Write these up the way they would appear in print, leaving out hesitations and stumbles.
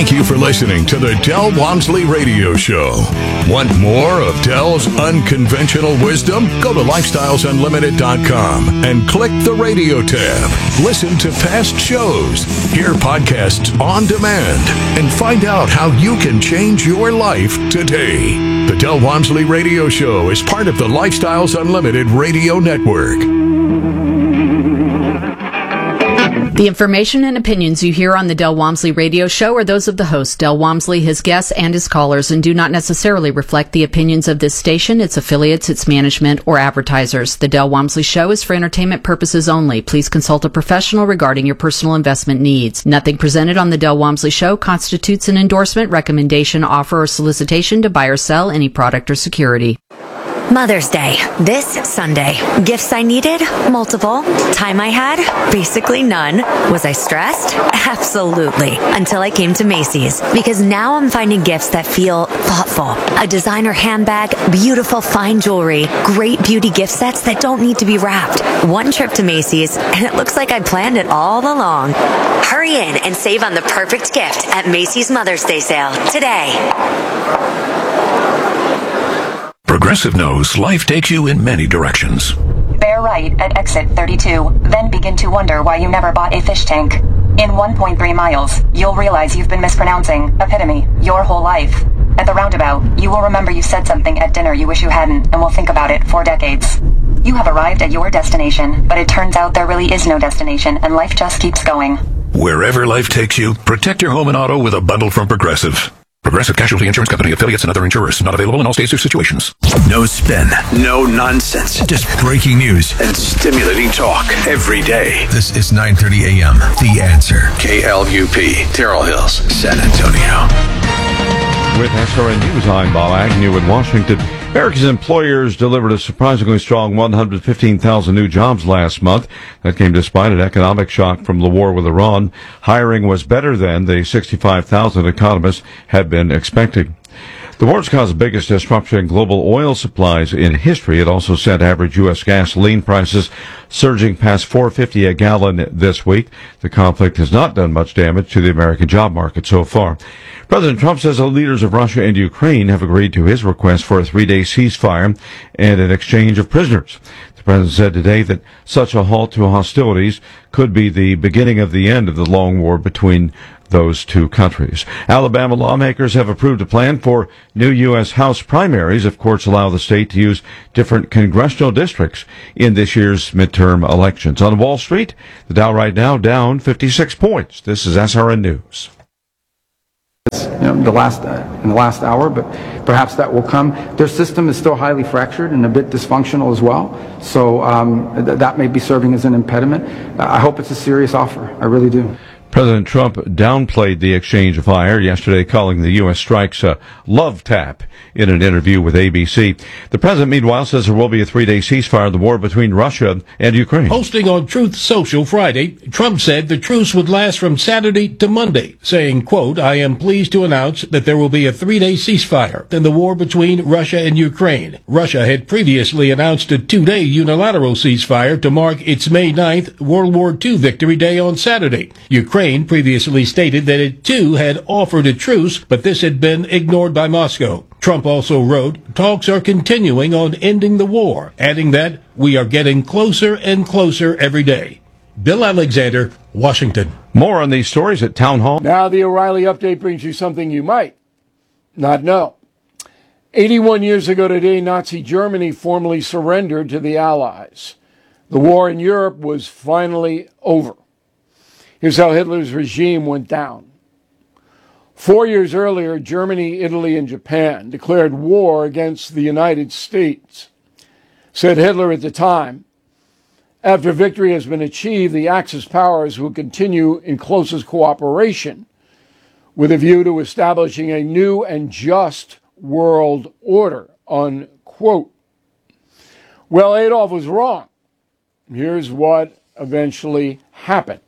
Thank you for listening to the Del Walmsley Radio Show. Want more of Del's unconventional wisdom? Go to lifestylesunlimited.com and click the radio tab. Listen to past shows, hear podcasts on demand, and find out how you can change your life today. The Del Walmsley Radio Show is part of the Lifestyles Unlimited Radio Network. The information and opinions you hear on the Del Walmsley Radio Show are those of the host, Del Walmsley, his guests, and his callers, and do not necessarily reflect the opinions of this station, its affiliates, its management, or advertisers. The Del Walmsley Show is for entertainment purposes only. Please consult a professional regarding your personal investment needs. Nothing presented on the Del Walmsley Show constitutes an endorsement, recommendation, offer, or solicitation to buy or sell any product or security. Mother's Day, this Sunday. Gifts I needed? Multiple. Time I had? Basically none. Was I stressed? Absolutely. Until I came to Macy's. Because now I'm finding gifts that feel thoughtful. A designer handbag, beautiful fine jewelry, great beauty gift sets that don't need to be wrapped. One trip to Macy's, and it looks like I planned it all along. Hurry in and save on the perfect gift at Macy's Mother's Day sale today. Progressive knows life takes you in many directions. Bear right at exit 32, then begin to wonder why you never bought a fish tank. In 1.3 miles, you'll realize you've been mispronouncing epitome your whole life. At the roundabout, you will remember you said something at dinner you wish you hadn't, and will think about it for decades. You have arrived at your destination, but it turns out there really is no destination, and life just keeps going. Wherever life takes you, protect your home and auto with a bundle from Progressive. Progressive Casualty Insurance Company, affiliates, and other insurers. Not available in all states or situations. No spin, no nonsense. Just breaking news and stimulating talk every day. This is 9:30 a.m. The Answer. KLUP, Terrell Hills, San Antonio. With SRN News, I'm Bob Agnew in Washington. America's employers delivered a surprisingly strong 115,000 new jobs last month. That came despite an economic shock from the war with Iran. Hiring was better than the 65,000 economists had been expecting. The war's caused the biggest disruption in global oil supplies in history. It also sent average U.S. gasoline prices surging past $4.50 a gallon this week. The conflict has not done much damage to the American job market so far. President Trump says the leaders of Russia and Ukraine have agreed to his request for a 3-day ceasefire and an exchange of prisoners. The president said today that such a halt to hostilities could be the beginning of the end of the long war between those two countries. Alabama lawmakers have approved a plan for new U.S. House primaries if courts allow the state to use different congressional districts in this year's midterm elections. On Wall Street, the Dow right now down 56 points. This is SRN News. In the last hour, but perhaps that will come. Their system is still highly fractured and a bit dysfunctional as well, so that may be serving as an impediment. I hope it's a serious offer. I really do. President Trump downplayed the exchange of fire yesterday, calling the U.S. strikes a love tap in an interview with ABC. The president, meanwhile, says there will be a 3-day ceasefire in the war between Russia and Ukraine. Posting on Truth Social Friday, Trump said the truce would last from Saturday to Monday, saying, quote, "I am pleased to announce that there will be a 3-day ceasefire in the war between Russia and Ukraine." Russia had previously announced a 2-day unilateral ceasefire to mark its May 9th World War II Victory Day on Saturday. Ukraine previously stated that it too had offered a truce, but this had been ignored by Moscow. Trump also wrote, "Talks are continuing on ending the war," adding that we are getting closer and closer every day. Bill Alexander, Washington. More on these stories at Town Hall. Now the O'Reilly update brings you something you might not know. 81 years ago today, Nazi Germany formally surrendered to the Allies. The war in Europe was finally over. Here's how Hitler's regime went down. 4 years earlier, Germany, Italy, and Japan declared war against the United States. Said Hitler at the time, after victory has been achieved, the Axis powers will continue in closest cooperation with a view to establishing a new and just world order, unquote. Well, Adolf was wrong. Here's what eventually happened.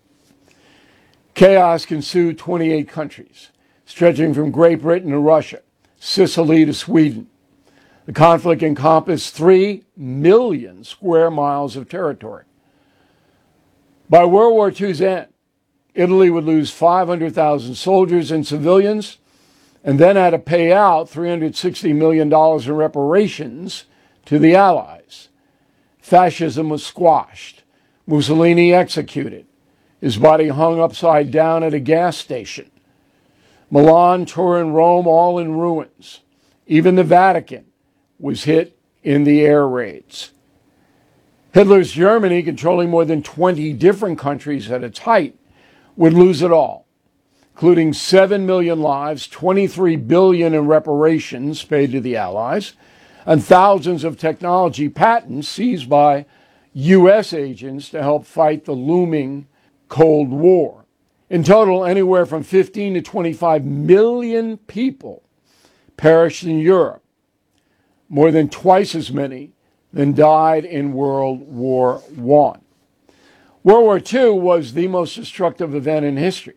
Chaos ensued 28 countries, stretching from Great Britain to Russia, Sicily to Sweden. The conflict encompassed 3 million square miles of territory. By World War II's end, Italy would lose 500,000 soldiers and civilians, and then had to pay out $360 million in reparations to the Allies. Fascism was squashed. Mussolini executed. His body hung upside down at a gas station. Milan, Turin, Rome, all in ruins. Even the Vatican was hit in the air raids. Hitler's Germany, controlling more than 20 different countries at its height, would lose it all, including 7 million lives, 23 billion in reparations paid to the Allies, and thousands of technology patents seized by U.S. agents to help fight the looming Cold War. In total, anywhere from 15 to 25 million people perished in Europe, more than twice as many than died in World War I. World War II was the most destructive event in history.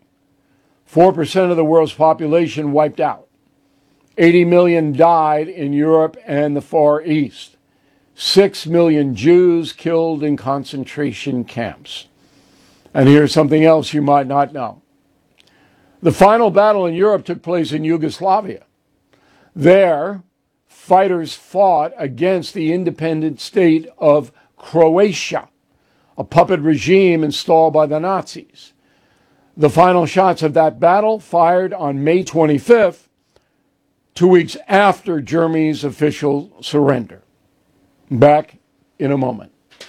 4% of the world's population wiped out. 80 million died in Europe and the Far East. 6 million Jews killed in concentration camps. And here's something else you might not know. The final battle in Europe took place in Yugoslavia. There, fighters fought against the independent state of Croatia, a puppet regime installed by the Nazis. The final shots of that battle fired on May 25th, 2 weeks after Germany's official surrender. Back in a moment.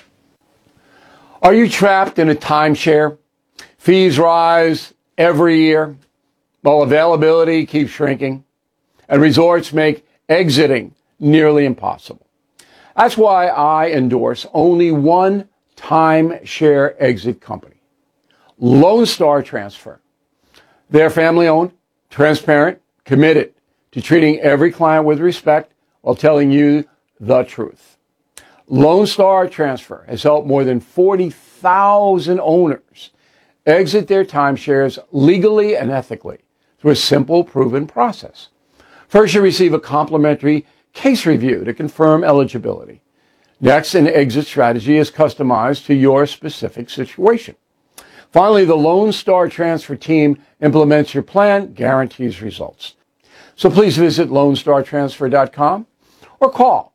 Are you trapped in a timeshare? Fees rise every year, while availability keeps shrinking, and resorts make exiting nearly impossible. That's why I endorse only one timeshare exit company, Lone Star Transfer. They're family-owned, transparent, committed to treating every client with respect while telling you the truth. Lone Star Transfer has helped more than 40,000 owners exit their timeshares legally and ethically through a simple, proven process. First, you receive a complimentary case review to confirm eligibility. Next, an exit strategy is customized to your specific situation. Finally, the Lone Star Transfer team implements your plan, guarantees results. So please visit LoneStarTransfer.com or call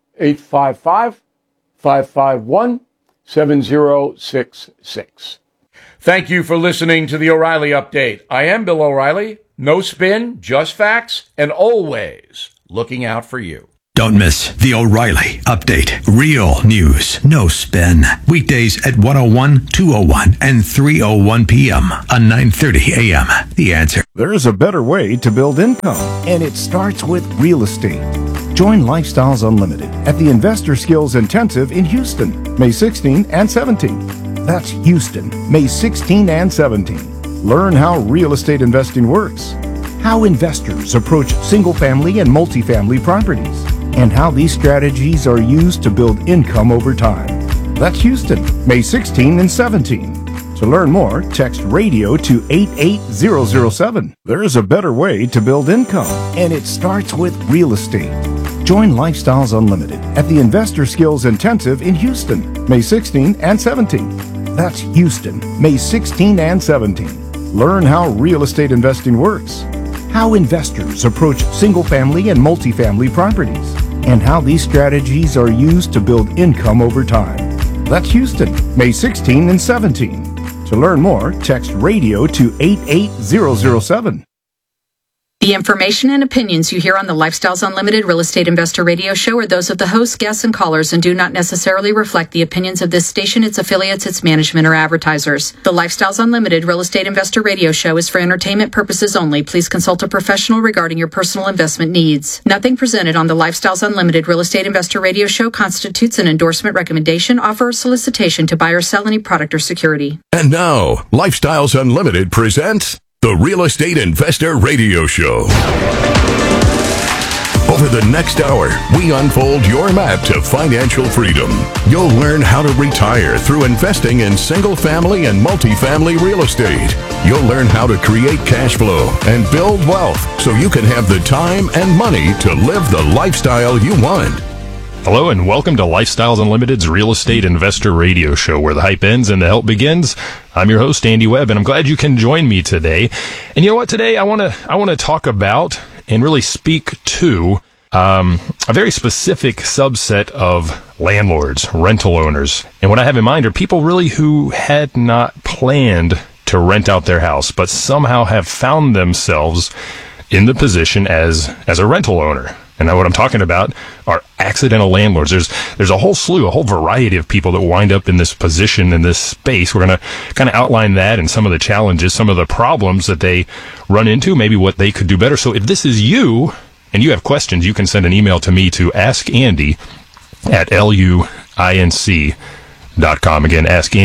855-551-7066. Thank you for listening to the O'Reilly Update. I am Bill O'Reilly. No spin, just facts, and always looking out for you. Don't miss the O'Reilly Update. Real news, no spin. Weekdays at 1:01, 2:01, and 3:01 p.m. on 9:30 a.m. The Answer. There is a better way to build income, and it starts with real estate. Join Lifestyles Unlimited at the Investor Skills Intensive in Houston, May 16 and 17. That's Houston, May 16 and 17. Learn how real estate investing works, how investors approach single-family and multifamily properties, and how these strategies are used to build income over time. That's Houston, May 16 and 17. To learn more, text radio to 88007. There is a better way to build income, and it starts with real estate. Join Lifestyles Unlimited at the Investor Skills Intensive in Houston, May 16 and 17. That's Houston, May 16 and 17. Learn how real estate investing works, how investors approach single-family and multifamily properties, and how these strategies are used to build income over time. That's Houston, May 16 and 17. To learn more, text radio to 88007. The information and opinions you hear on the Lifestyles Unlimited Real Estate Investor Radio Show are those of the hosts, guests, and callers and do not necessarily reflect the opinions of this station, its affiliates, its management, or advertisers. The Lifestyles Unlimited Real Estate Investor Radio Show is for entertainment purposes only. Please consult a professional regarding your personal investment needs. Nothing presented on the Lifestyles Unlimited Real Estate Investor Radio Show constitutes an endorsement, recommendation, offer, or solicitation to buy or sell any product or security. And now, Lifestyles Unlimited presents the Real Estate Investor Radio Show. Over the next hour, we unfold your map to financial freedom. You'll learn how to retire through investing in single-family and multifamily real estate. You'll learn how to create cash flow and build wealth so you can have the time and money to live the lifestyle you want. Hello and welcome to Lifestyles Unlimited's Real Estate Investor Radio Show, where the hype ends and the help begins. I'm your host, Andy Webb, and I'm glad you can join me today. And you know what? Today I want to talk about and really speak to a very specific subset of landlords, rental owners. And what I have in mind are people really who had not planned to rent out their house, but somehow have found themselves in the position as a rental owner. And now what I'm talking about are accidental landlords. There's a whole slew, a whole variety of people that wind up in this position, in this space. We're going to kind of outline that and some of the challenges, some of the problems that they run into, maybe what they could do better. So if this is you and you have questions, you can send an email to me to askandy@luinc.com. Again,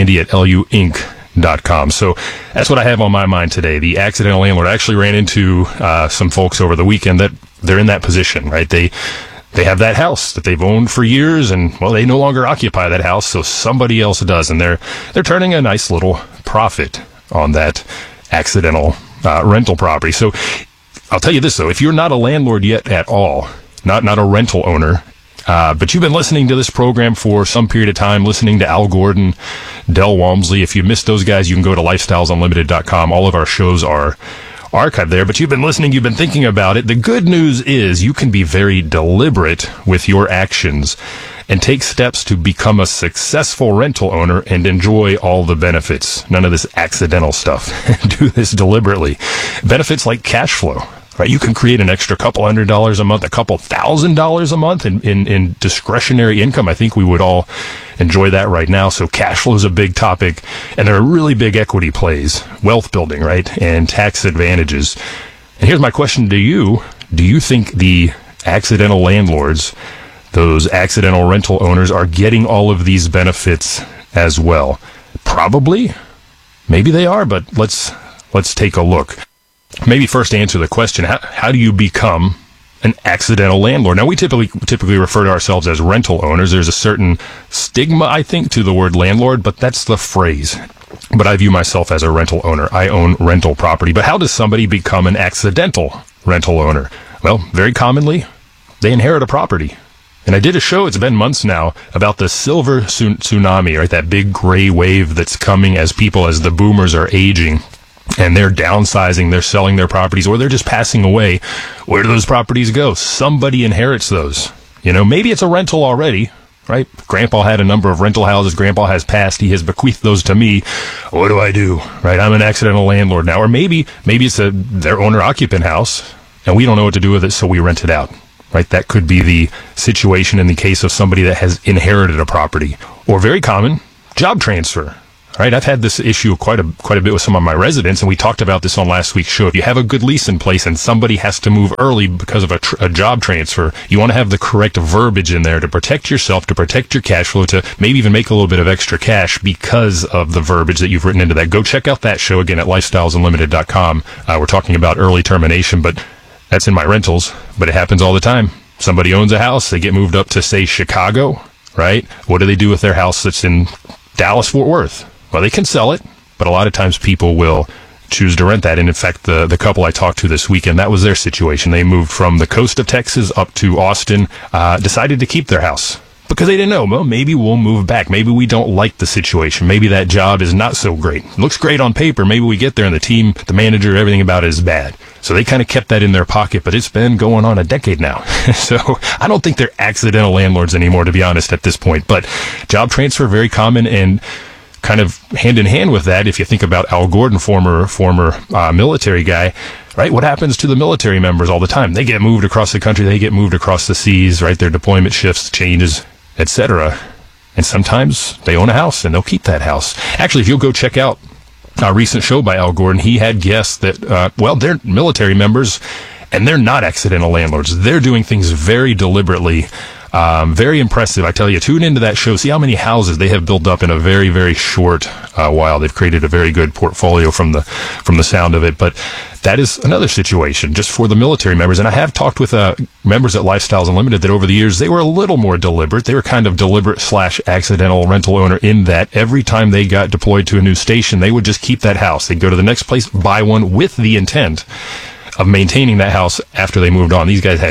askandy@luinc.com. So that's what I have on my mind today. The accidental landlord. I actually ran into some folks over the weekend that they're in that position, right? They have that house that they've owned for years, and well, they no longer occupy that house, so somebody else does, and they're turning a nice little profit on that accidental rental property. So I'll tell you this though: if you're not a landlord yet at all, not a rental owner, but you've been listening to this program for some period of time, listening to Al Gordon, Del Walmsley. If you missed those guys, you can go to lifestylesunlimited.com. All of our shows are archived there, but you've been listening, you've been thinking about it. The good news is you can be very deliberate with your actions and take steps to become a successful rental owner and enjoy all the benefits. None of this accidental stuff. Do this deliberately. Benefits like cash flow. Right, you can create an extra couple $100 a month, a couple $1,000 a month in discretionary income. I think we would all enjoy that right now. So cash flow is a big topic, and there are really big equity plays, wealth building, right, and tax advantages. And here's my question to you. Do you think the accidental landlords, those accidental rental owners, are getting all of these benefits as well? Probably. Maybe they are, but let's take a look. Maybe first answer the question, how do you become an accidental landlord? Now, we typically refer to ourselves as rental owners. There's a certain stigma, I think, to the word landlord, but that's the phrase. But I view myself as a rental owner. I own rental property. But how does somebody become an accidental rental owner? Well, very commonly, they inherit a property. And I did a show, it's been months now, about the silver tsunami, right? That big gray wave that's coming as the boomers are aging. And they're downsizing, they're selling their properties, or they're just passing away. Where do those properties go? Somebody inherits those. You know, maybe it's a rental already, right? Grandpa had a number of rental houses. Grandpa has passed. He has bequeathed those to me. What do I do? Right? I'm an accidental landlord now. Or maybe it's their owner-occupant house, and we don't know what to do with it, so we rent it out. Right? That could be the situation in the case of somebody that has inherited a property. Or very common, job transfer. Right, I've had this issue quite a bit with some of my residents, and we talked about this on last week's show. If you have a good lease in place and somebody has to move early because of a job transfer, you want to have the correct verbiage in there to protect yourself, to protect your cash flow, to maybe even make a little bit of extra cash because of the verbiage that you've written into that. Go check out that show again at lifestylesunlimited.com. We're talking about early termination, but that's in my rentals, but it happens all the time. Somebody owns a house, they get moved up to, say, Chicago, right? What do they do with their house that's in Dallas, Fort Worth? Well, they can sell it, but a lot of times people will choose to rent that. And in fact, the couple I talked to this weekend, that was their situation. They moved from the coast of Texas up to Austin, decided to keep their house because they didn't know, well, maybe we'll move back. Maybe we don't like the situation. Maybe that job is not so great. It looks great on paper. Maybe we get there and the team, the manager, everything about it is bad. So they kind of kept that in their pocket, but it's been going on a decade now. So I don't think they're accidental landlords anymore, to be honest, at this point. But job transfer, very common, and kind of hand in hand with that, if you think about Al Gordon, former military guy, right? What happens to the military members all the time? They get moved across the country, they get moved across the seas, right? Their deployment shifts, changes, etc. And sometimes they own a house and they'll keep that house. Actually, if you'll go check out a recent show by Al Gordon, he had guests that, they're military members and they're not accidental landlords. They're doing things very deliberately. Very impressive. I tell you, tune into that show. See how many houses they have built up in a very, very short while. They've created a very good portfolio from the sound of it. But that is another situation just for the military members. And I have talked with members at Lifestyles Unlimited that over the years, they were a little more deliberate. They were kind of deliberate/accidental rental owner in that every time they got deployed to a new station, they would just keep that house. They'd go to the next place, buy one with the intent of maintaining that house after they moved on. These guys had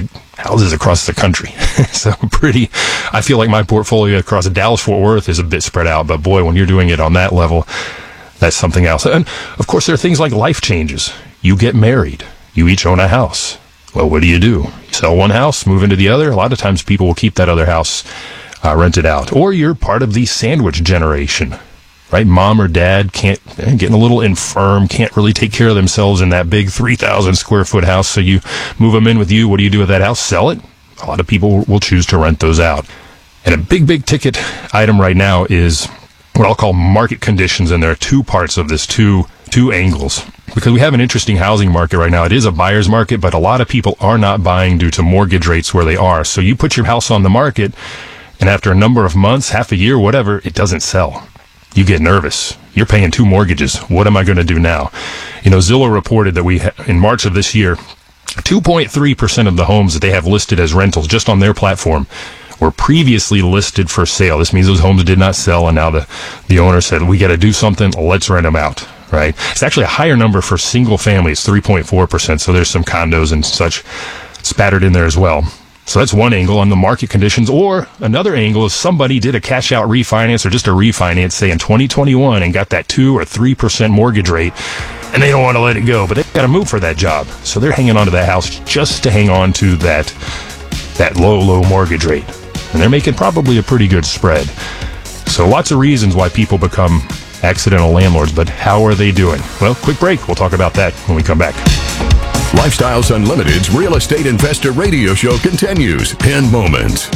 houses across the country. So I feel like my portfolio across Dallas-Fort Worth is a bit spread out, but boy, when you're doing it on that level, that's something else. And of course, there are things like life changes. You get married. You each own a house. Well, what do? You sell one house, move into the other. A lot of times people will keep that other house rented out. Or you're part of the sandwich generation, right? Mom or dad getting a little infirm, can't really take care of themselves in that big 3,000 square foot house. So you move them in with you. What do you do with that house? Sell it? A lot of people will choose to rent those out. And a big ticket item right now is what I'll call market conditions. And there are two parts of this, two angles. Because we have an interesting housing market right now. It is a buyer's market, but a lot of people are not buying due to mortgage rates where they are. So you put your house on the market, and after a number of months, half a year, whatever, it doesn't sell. You get nervous. You're paying 2 mortgages. What am I going to do now? Zillow reported that in March of this year, 2.3% of the homes that they have listed as rentals just on their platform were previously listed for sale. This means those homes did not sell, and now the owner said, we got to do something, let's rent them out, right? It's actually a higher number for single families, 3.4%, so there's some condos and such spattered in there as well. So that's one angle on the market conditions. Or another angle is somebody did a cash out refinance or just a refinance, say in 2021, and got that 2 or 3% mortgage rate, and they don't want to let it go, but they've got to move for that job. So they're hanging on to that house just to hang on to that low mortgage rate. And they're making probably a pretty good spread. So lots of reasons why people become accidental landlords, but how are they doing? Well, quick break. We'll talk about that when we come back. Lifestyles Unlimited's Real Estate Investor Radio Show continues in moments.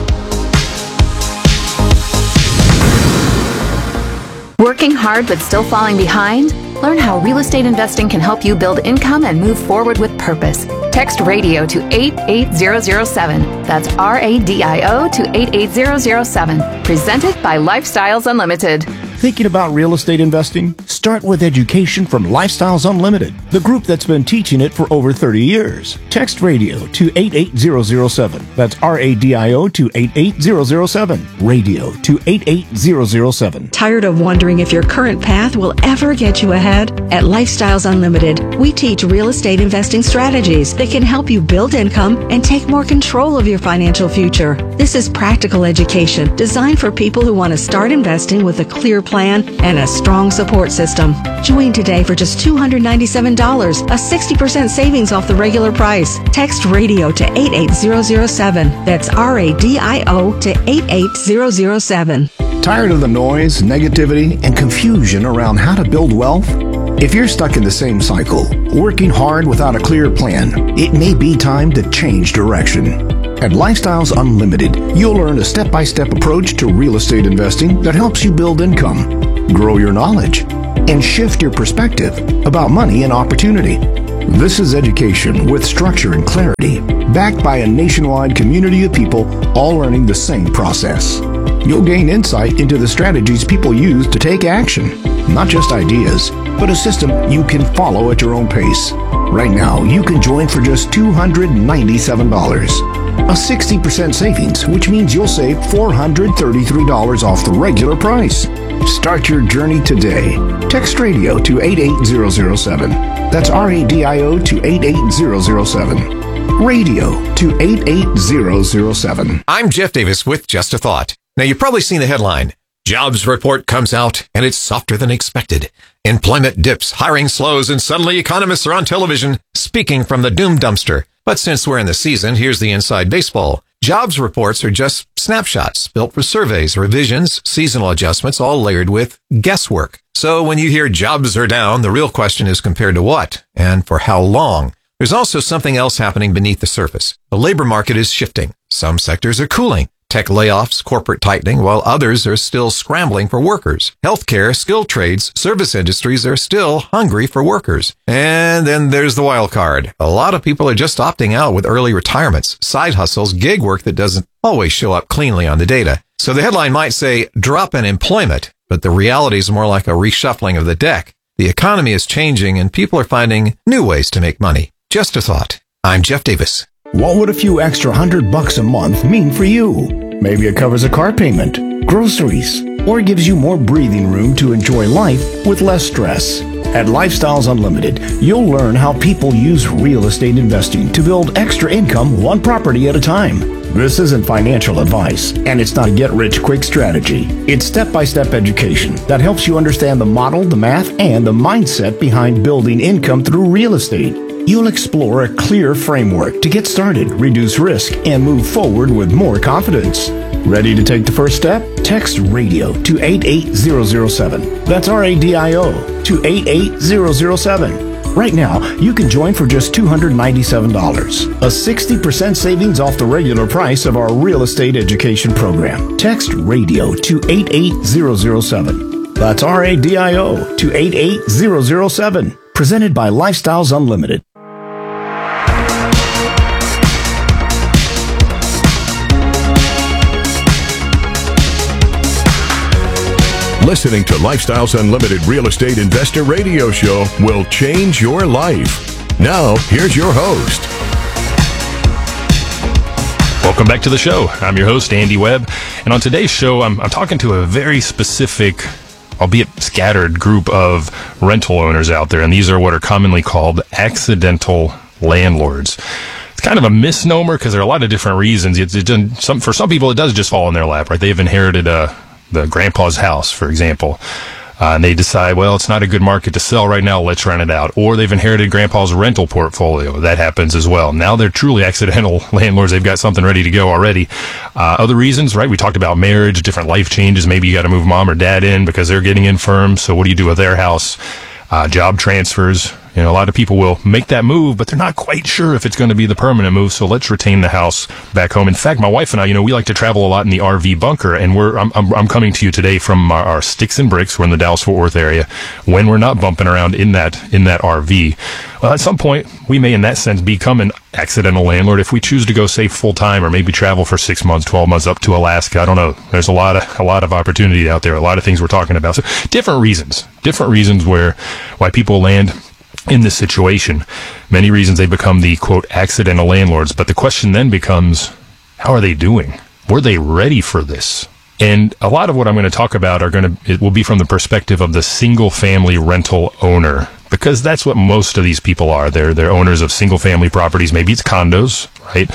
Working hard but still falling behind? Learn how real estate investing can help you build income and move forward with purpose. Text radio to 88007. That's RADIO to 88007. Presented by Lifestyles Unlimited. Thinking about real estate investing? Start with education from Lifestyles Unlimited, the group that's been teaching it for over 30 years. Text radio to 88007. That's RADIO to 88007. Radio to 88007. Tired of wondering if your current path will ever get you ahead? At Lifestyles Unlimited, we teach real estate investing strategies that can help you build income and take more control of your financial future. This is practical education designed for people who want to start investing with a clear plan and a strong support system. Join today for just $297, a 60% savings off the regular price. Text radio to 88007. That's RADIO to 88007. Tired of the noise, negativity, and confusion around how to build wealth? If you're stuck in the same cycle, working hard without a clear plan, it may be time to change direction. At Lifestyles Unlimited, you'll learn a step-by-step approach to real estate investing that helps you build income, grow your knowledge, and shift your perspective about money and opportunity. This is education with structure and clarity, backed by a nationwide community of people all learning the same process. You'll gain insight into the strategies people use to take action, not just ideas, but a system you can follow at your own pace. Right now, you can join for just $297. A 60% savings, which means you'll save $433 off the regular price. Start your journey today. Text radio to 88007. That's RADIO to 88007. Radio to 88007. I'm Jeff Davis with Just a Thought. Now, you've probably seen the headline. Jobs report comes out, and it's softer than expected. Employment dips, hiring slows, and suddenly economists are on television speaking from the doom dumpster. But since we're in the season, here's the inside baseball. Jobs reports are just snapshots built for surveys, revisions, seasonal adjustments, all layered with guesswork. So when you hear jobs are down, the real question is compared to what and for how long? There's also something else happening beneath the surface. The labor market is shifting. Some sectors are cooling. Tech layoffs, corporate tightening, while others are still scrambling for workers. Healthcare, skilled trades, service industries are still hungry for workers. And then there's the wild card. A lot of people are just opting out with early retirements, side hustles, gig work that doesn't always show up cleanly on the data. So the headline might say, drop in employment, but the reality is more like a reshuffling of the deck. The economy is changing and people are finding new ways to make money. Just a thought. I'm Jeff Davis. What would a few extra $100 a month mean for you? Maybe it covers a car payment, groceries, or gives you more breathing room to enjoy life with less stress. At Lifestyles Unlimited, you'll learn how people use real estate investing to build extra income one property at a time. This isn't financial advice, and it's not a get-rich-quick strategy. It's step-by-step education that helps you understand the model, the math, and the mindset behind building income through real estate. You'll explore a clear framework to get started, reduce risk, and move forward with more confidence. Ready to take the first step? Text RADIO to 88007. That's RADIO to 88007. Right now, you can join for just $297, a 60% savings off the regular price of our real estate education program. Text RADIO to 88007. That's RADIO to 88007. Presented by Lifestyles Unlimited. Listening to Lifestyles Unlimited Real Estate Investor Radio Show will change your life. Now, here's your host. Welcome back to the show. I'm your host, Andy Webb. And on today's show, I'm talking to a very specific, albeit scattered, group of rental owners out there. And these are what are commonly called accidental landlords. It's kind of a misnomer because there are a lot of different reasons. For some people, it does just fall in their lap, right? They've inherited the grandpa's house, for example, and they decide, well, it's not a good market to sell right now, let's rent it out. Or they've inherited grandpa's rental portfolio. That happens as well. Now they're truly accidental landlords. They've got something ready to go already. Other reasons, right? We talked about marriage, different life changes. Maybe you got to move mom or dad in because they're getting infirm. So what do you do with their house? Job transfers. You know, a lot of people will make that move, but they're not quite sure if it's going to be the permanent move. So let's retain the house back home. In fact, my wife and I, we like to travel a lot in the RV bunker, and I'm coming to you today from our Sticks and Bricks. We're in the Dallas-Fort Worth area. When we're not bumping around in that RV, well, at some point we may, in that sense, become an accidental landlord if we choose to go, say, full time, or maybe travel for 6 months, 12 months up to Alaska. I don't know. There's a lot of opportunity out there. A lot of things we're talking about. So different reasons why people land in this situation. Many reasons they become the, quote, accidental landlords. But the question then becomes, how are they doing? Were they ready for this? And a lot of what I'm going to talk about it will be from the perspective of the single family rental owner, because that's what most of these people are. They're owners of single family properties. Maybe it's condos, right?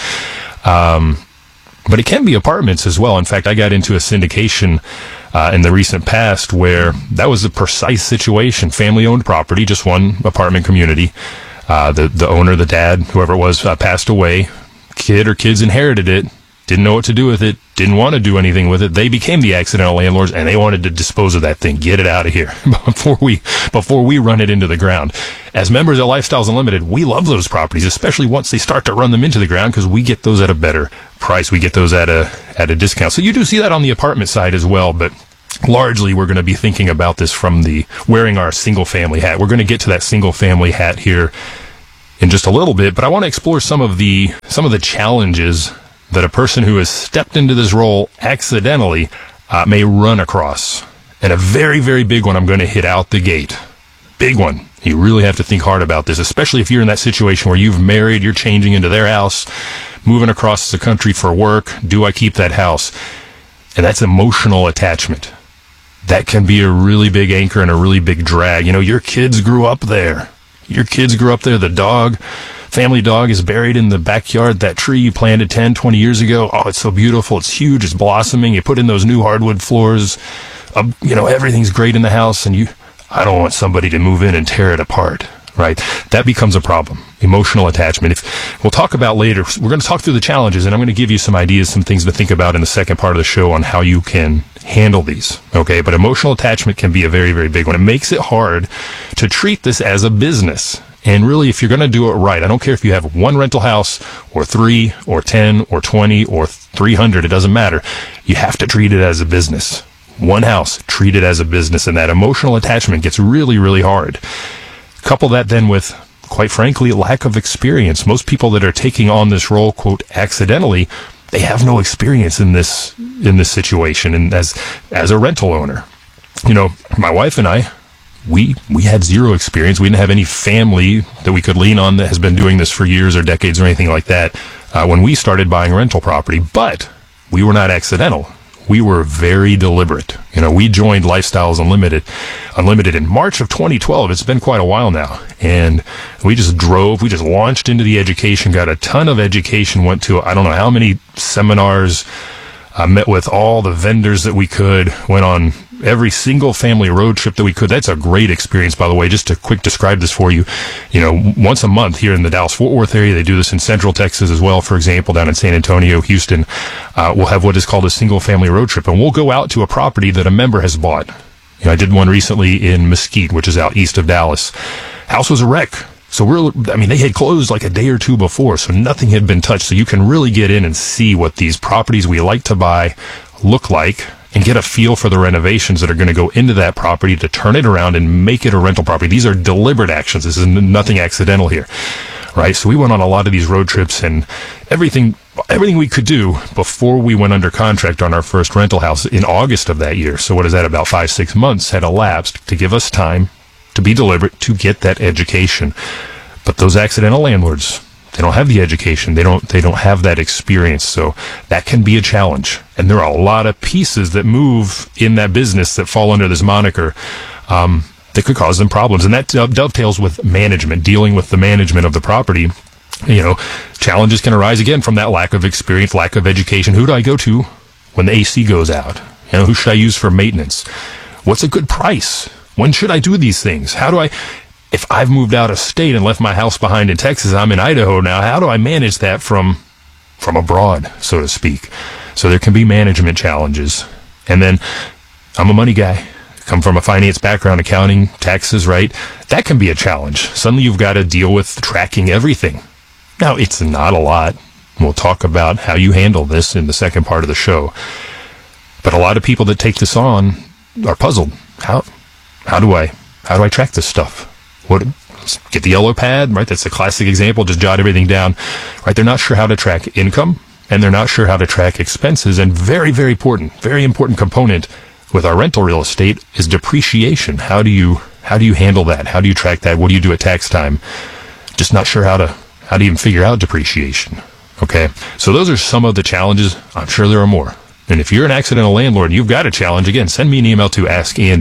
But it can be apartments as well. In fact, I got into a syndication in the recent past where that was a precise situation. Family-owned property, just one apartment community. The owner, the dad, whoever it was, passed away. Kid or kids inherited it, didn't know what to do with it, didn't want to do anything with it. They became the accidental landlords, and they wanted to dispose of that thing, get it out of here before we run it into the ground. As members of Lifestyles Unlimited, we love those properties, especially once they start to run them into the ground, because we get those at a better price. We get those at a discount. So you do see that on the apartment side as well, but largely we're going to be thinking about this from wearing our single family hat. We're going to get to that single family hat here in just a little bit, but I want to explore some of the challenges that a person who has stepped into this role accidentally may run across. And a very, very big one I'm going to hit out the gate. Big one. You really have to think hard about this, especially if you're in that situation where you've married, you're changing into their house, moving across the country for work. Do I keep that house? And that's emotional attachment. That can be a really big anchor and a really big drag. Your kids grew up there. The family dog is buried in the backyard. That tree you planted 10, 20 years ago. Oh, it's so beautiful. It's huge. It's blossoming. You put in those new hardwood floors. Everything's great in the house. And I don't want somebody to move in and tear it apart, right? That becomes a problem. Emotional attachment. We'll talk about later. We're going to talk through the challenges, and I'm going to give you some ideas, some things to think about in the second part of the show on how you can handle these, okay? But emotional attachment can be a very, very big one. It makes it hard to treat this as a business. And really, if you're going to do it right, I don't care if you have one rental house or 3 or 10 or 20 or 300, it doesn't matter. You have to treat it as a business. One house, treat it as a business, and that emotional attachment gets really, really hard. Couple that then with, quite frankly, lack of experience. Most people that are taking on this role, quote, accidentally, they have no experience in this situation. And as a rental owner, my wife and I, we had zero experience. We didn't have any family that we could lean on that has been doing this for years or decades or anything like that when we started buying rental property. But we were not accidental. we were very deliberate. We joined Lifestyles Unlimited in March of 2012. It's been quite a while now. And we just launched into the education, got a ton of education, went to, I don't know how many seminars, met with all the vendors that we could, went on every single family road trip that we could. That's a great experience, by the way. Just to quick describe this for you, once a month here in the Dallas-Fort Worth area. They do this in Central Texas as well, for example, down in San Antonio, Houston. We'll have what is called a single family road trip, and we'll go out to a property that a member has bought. I did one recently in Mesquite, which is out east of Dallas. House was a wreck. So they had closed like a day or two before, so nothing had been touched. So you can really get in and see what these properties we like to buy look like, and get a feel for the renovations that are going to go into that property to turn it around and make it a rental property. These are deliberate actions. This is nothing accidental here, right? So we went on a lot of these road trips, and everything we could do before we went under contract on our first rental house in August of that year. So what is that? About 5-6 months had elapsed to give us time to be deliberate, to get that education. But those accidental landlords, they don't have the education. They don't have that experience. So that can be a challenge. And there are a lot of pieces that move in that business that fall under this moniker, that could cause them problems. And that dovetails with management, dealing with the management of the property. Challenges can arise again from that lack of experience, lack of education. Who do I go to when the AC goes out? Who should I use for maintenance? What's a good price? When should I do these things? If I've moved out of state and left my house behind in Texas, I'm in Idaho now, how do I manage that from abroad, so to speak? So there can be management challenges. And then I'm a money guy, come from a finance background, accounting, taxes, right? That can be a challenge. Suddenly you've got to deal with tracking everything. Now, it's not a lot. We'll talk about how you handle this in the second part of the show. But a lot of people that take this on are puzzled. How do I track this stuff? Get the yellow pad, right? That's a classic example. Just jot everything down, right? They're not sure how to track income, and they're not sure how to track expenses. And very, very important component with our rental real estate is depreciation. How do you handle that? How do you track that? What do you do at tax time? Just not sure how to even figure out depreciation. Okay. So those are some of the challenges. I'm sure there are more. And if you're an accidental landlord and you've got a challenge, again, send me an email to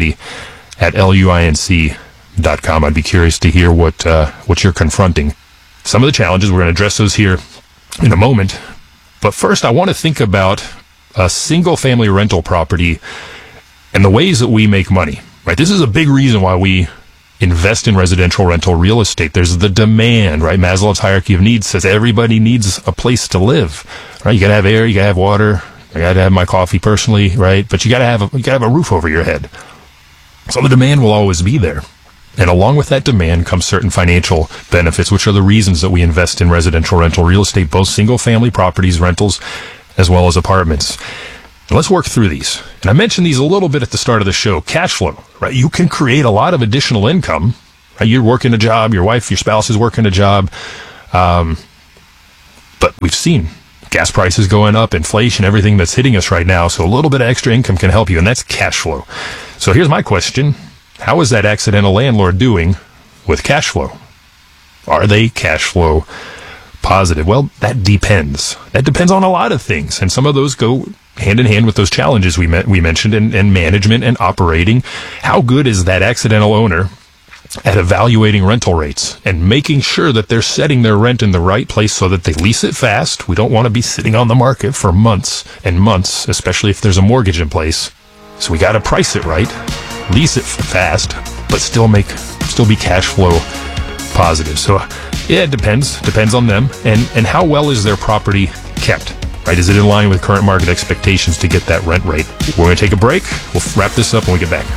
askandy@luinc.com. I'd be curious to hear what you're confronting. Some of the challenges, we're going to address those here in a moment. But first, I want to think about a single-family rental property and the ways that we make money. Right? This is a big reason why we invest in residential rental real estate. There's the demand, right? Maslow's hierarchy of needs says everybody needs a place to live. Right? You got to have air, you got to have water. I got to have my coffee personally, right? But you got to have a roof over your head. So the demand will always be there. And along with that demand comes certain financial benefits, which are the reasons that we invest in residential rental real estate, both single-family properties, rentals, as well as apartments. And let's work through these. And I mentioned these a little bit at the start of the show. Cash flow, right? You can create a lot of additional income. Right? You're working a job, your wife, your spouse is working a job. But we've seen gas prices going up, inflation, everything that's hitting us right now. So a little bit of extra income can help you, and that's cash flow. So here's my question. How is that accidental landlord doing with cash flow? Are they cash flow positive? Well, that depends. That depends on a lot of things. And some of those go hand in hand with those challenges we mentioned in management and operating. How good is that accidental owner at evaluating rental rates and making sure that they're setting their rent in the right place so that they lease it fast? We don't want to be sitting on the market for months and months, especially if there's a mortgage in place. So we got to price it right, lease it fast, but still be cash flow positive. So yeah, it depends on them and how well is their property kept, right? Is it in line with current market expectations to get that rent rate? We're going to take a break. We'll wrap this up when we get back.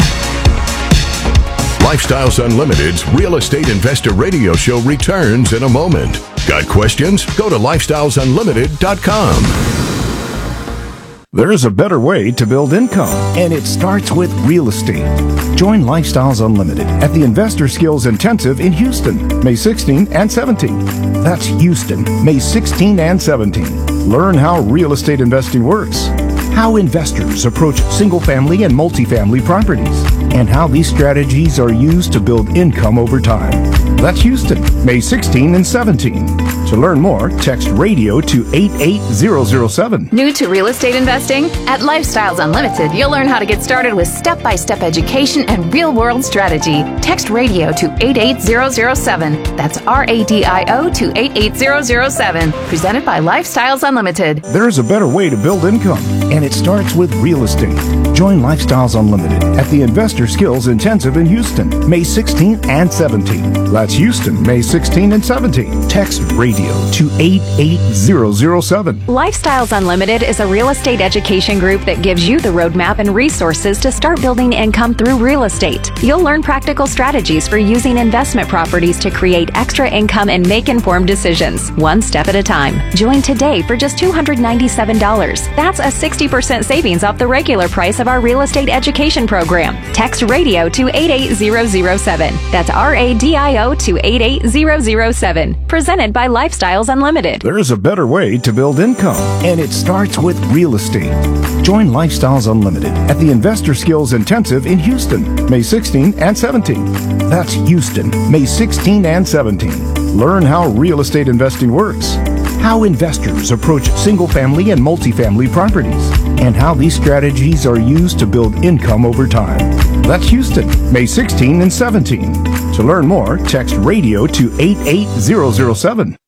Lifestyles Unlimited's Real Estate Investor Radio Show returns in a moment. Got questions? Go to lifestylesunlimited.com. There's a better way to build income, and it starts with real estate. Join Lifestyles Unlimited at the Investor Skills Intensive in Houston, May 16 and 17. That's Houston, May 16 and 17. Learn how real estate investing works, how investors approach single-family and multifamily properties, and how these strategies are used to build income over time. That's Houston, May 16 and 17. To learn more, text radio to 88007. New to real estate investing? At Lifestyles Unlimited, you'll learn how to get started with step-by-step education and real-world strategy. Text radio to 88007. That's RADIO to 88007. Presented by Lifestyles Unlimited. There's a better way to build income, and it starts with real estate. Join Lifestyles Unlimited at the Investor Skills Intensive in Houston, May 16th and 17th. That's Houston, May 16 and 17. Text radio to 88007. Lifestyles Unlimited is a real estate education group that gives you the roadmap and resources to start building income through real estate. You'll learn practical strategies for using investment properties to create extra income and make informed decisions, one step at a time. Join today for just $297. That's a 60% savings off the regular price of our real estate education program. Text radio to 88007. That's RADIO to 88007. Presented by Lifestyles Unlimited. There's a better way to build income, and it starts with real estate. Join Lifestyles Unlimited at the Investor Skills Intensive in Houston, May 16 and 17. That's Houston, May 16 and 17. Learn how real estate investing works, how investors approach single-family and multifamily properties, and how these strategies are used to build income over time. That's Houston, May 16 and 17. To learn more, text radio to 88007.